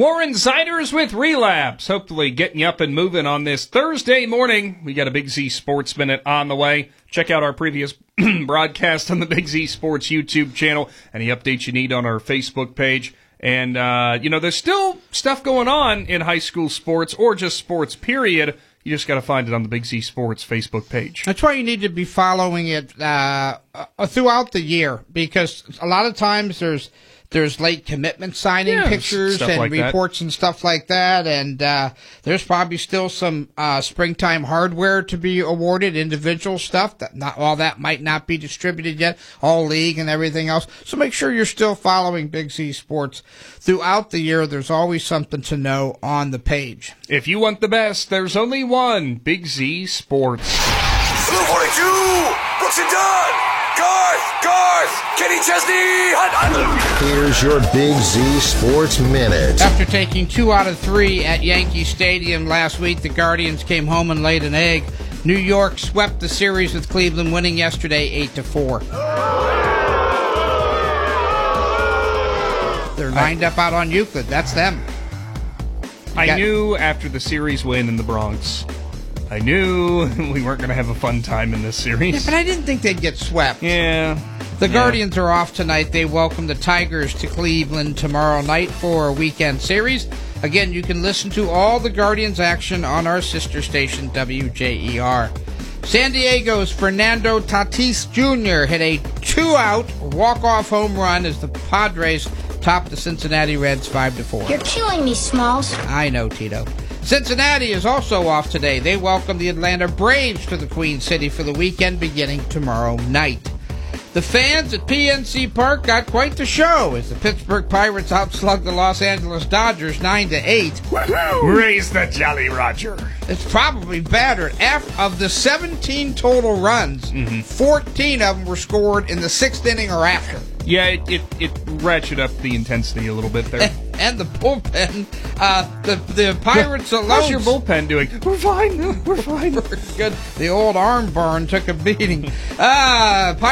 More Insiders with Relapse. Hopefully getting you up and moving on this Thursday morning. We got a Big Z Sports Minute on the way. Check out our previous broadcast on the Big Z Sports YouTube channel. Any updates you need on our Facebook page. And, there's still stuff going on in high school sports or just sports, period. You just got to find it on the Big Z Sports Facebook page. That's why you need to be following it throughout the year, because a lot of times there's late commitment signing pictures and like reports and stuff like that, and there's probably still some springtime hardware to be awarded, individual stuff. That not all that might not be distributed yet, all league and everything else. So make sure you're still following Big Z Sports throughout the year. There's always something to know on the page. If you want the best, there's only one, Big Z Sports. Blue 42, Brooks and Dunn. Garth, Kenny Chesney, Hunt. Here's your Big Z Sports Minute. After taking 2 out of 3 at Yankee Stadium last week, the Guardians came home and laid an egg. New York swept the series with Cleveland, winning yesterday 8-4. They're lined up out on Euclid. That's them. I knew after the series win in the Bronx, I knew we weren't going to have a fun time in this series. Yeah, but I didn't think they'd get swept. Yeah. The Guardians are off tonight. They welcome the Tigers to Cleveland tomorrow night for a weekend series. Again, you can listen to all the Guardians action on our sister station, WJER. San Diego's Fernando Tatis Jr. hit a 2-out walk-off home run as the Padres topped the Cincinnati Reds 5-4. You're killing me, Smalls. I know, Tito. Cincinnati is also off today. They welcome the Atlanta Braves to the Queen City for the weekend beginning tomorrow night. The fans at PNC Park got quite the show as the Pittsburgh Pirates outslugged the Los Angeles Dodgers 9-8. Raise the Jolly Roger. It's probably better. Of the 17 total runs, 14 of them were scored in the 6th inning or after. Yeah, it ratcheted up the intensity a little bit there. And the bullpen, the Pirates alone. How's your bullpen doing? We're fine. We're fine. Good. The old arm burn took a beating.